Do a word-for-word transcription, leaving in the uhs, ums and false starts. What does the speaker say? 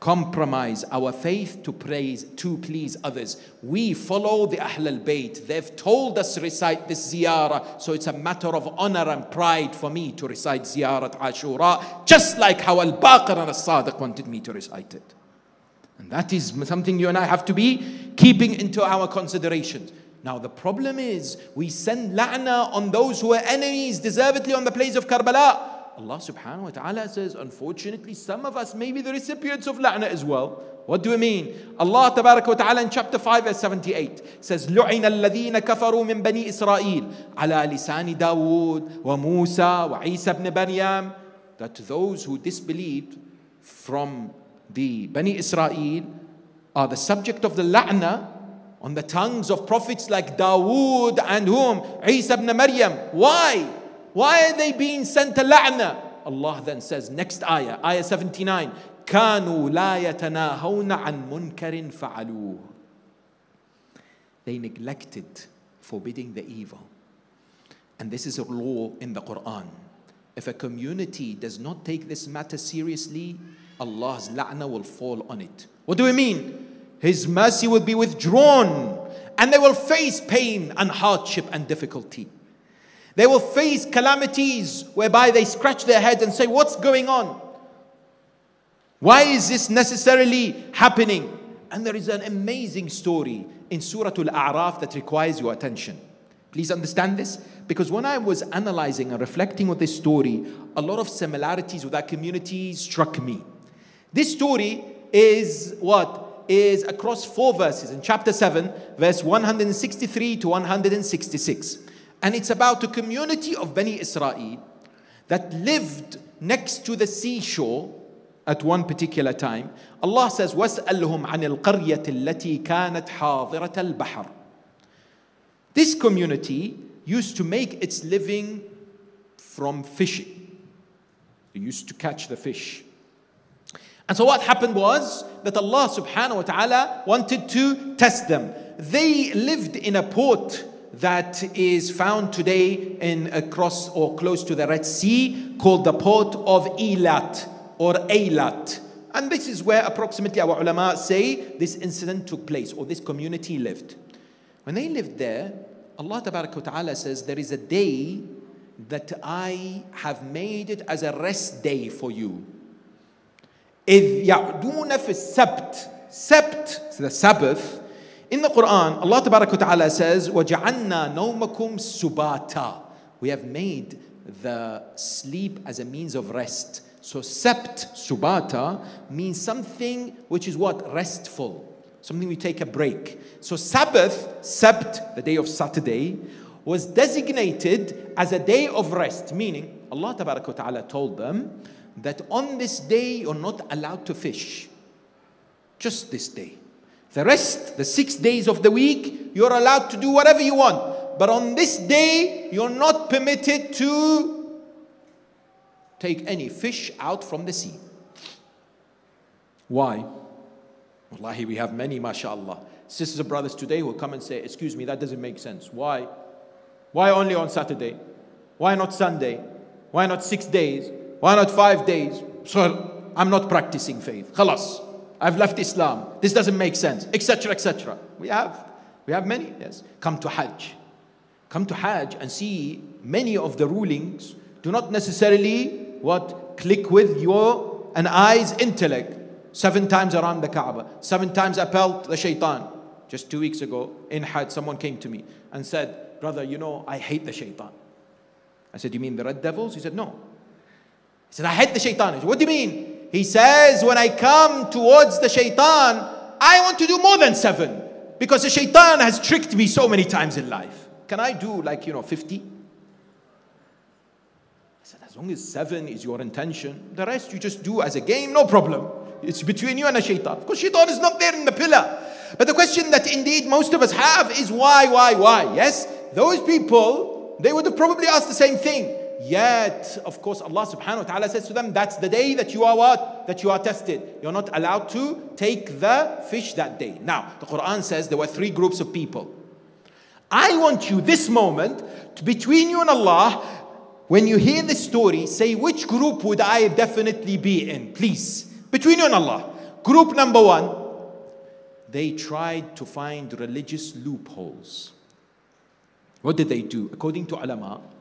compromise our faith to praise, to please others. We follow the Ahl al-Bayt. They've told us to recite this ziyarah, so it's a matter of honor and pride for me to recite ziyarat Ashura, just like how Al-Baqir and As-Sadiq wanted me to recite it. And that is something you and I have to be keeping into our considerations. Now the problem is, we send la'na on those who are enemies deservedly on the place of Karbala. Allah subhanahu wa ta'ala says, unfortunately, some of us may be the recipients of la'na as well. What do we mean? Allah tabaraka wa ta'ala in chapter five verse seventy-eight says, لُعِنَ الَّذِينَ كَفَرُوا مِن بَنِي إِسْرَائِيلَ عَلَى لِسَانِ دَاوُودَ وَمُوسَى وَعِيسَى ibn Maryam. That those who disbelieved from the Bani Israel are the subject of the la'na on the tongues of prophets like Dawood and whom? Isa ibn Maryam. Why? Why are they being sent a la'na? Allah then says, next ayah, ayah seventy-nine, كَانُوا لَا يَتَنَاهَوْنَ عَنْ مُنْكَرٍ فَعَلُوهُ. They neglected forbidding the evil. And this is a law in the Quran. If a community does not take this matter seriously, Allah's la'na will fall on it. What do we mean? His mercy will be withdrawn, and they will face pain and hardship and difficulty. They will face calamities whereby they scratch their head and say, what's going on? Why is this necessarily happening? And there is an amazing story in Surah Al-A'raf that requires your attention. Please understand this, because when I was analyzing and reflecting on this story, a lot of similarities with that community struck me. This story is what? Is across four verses in chapter seven, verse one hundred sixty-three to one hundred sixty-six. And it's about a community of Bani Israel that lived next to the seashore at one particular time. Allah says, وَاسْأَلْهُمْ عَنِ الْقَرْيَةِ الَّتِي كَانَتْ حَاضِرَةَ الْبَحْرِ. This community used to make its living from fishing. They used to catch the fish. And so what happened was that Allah subhanahu wa ta'ala wanted to test them. They lived in a port that is found today in across or close to the Red Sea, called the port of Eilat or Eilat. And this is where approximately our ulama say this incident took place, or this community lived. When they lived there, Allah tabaraka wa ta'ala says, there is a day that I have made it as a rest day for you. إِذْ يَعْدُونَ فِي السَّبْتِ. Sept, the Sabbath. In the Quran, Allah Tabaraka wa Ta'ala says, وَجَعَلْنَا نَوْمَكُمْ سُبَاتًا. We have made the sleep as a means of rest. So Sept, Subata, means something which is what? Restful. Something we take a break. So Sabbath, Sept, the day of Saturday, was designated as a day of rest. Meaning, Allah Tabaraka wa Ta'ala told them that on this day you're not allowed to fish. Just this day. The rest, the six days of the week, you're allowed to do whatever you want. But on this day, you're not permitted to take any fish out from the sea. Why? Wallahi, we have many, mashallah. Sisters and brothers today will come and say, excuse me, that doesn't make sense. Why? Why only on Saturday? Why not Sunday? Why not six days? Why not five days? So I'm not practicing faith. Khalas. I've left Islam. This doesn't make sense, et cetera, et cetera. We have, we have many. Yes, come to Hajj, come to Hajj and see many of the rulings do not necessarily what click with your and I's intellect. Seven times around the Kaaba, seven times upheld the shaitan. Just two weeks ago in Hajj, someone came to me and said, "Brother, you know I hate the shaitan." I said, "You mean the red devils?" He said, "No." He said, "I hate the shaitan." I said, "What do you mean?" He says, "When I come towards the shaitan, I want to do more than seven. Because the shaitan has tricked me so many times in life. Can I do like, you know, fifty? I said, as long as seven is your intention, the rest you just do as a game, no problem. It's between you and the shaitan. Because shaitan is not there in the pillar. But the question that indeed most of us have is why, why, why? Yes, those people, they would have probably asked the same thing. Yet, of course, Allah subhanahu wa ta'ala says to them, that's the day that you are what? That you are tested. You're not allowed to take the fish that day. Now, the Quran says there were three groups of people. I want you this moment, to, between you and Allah, when you hear this story, say which group would I definitely be in, please. Between you and Allah. Group number one, they tried to find religious loopholes. What did they do? According to ulama,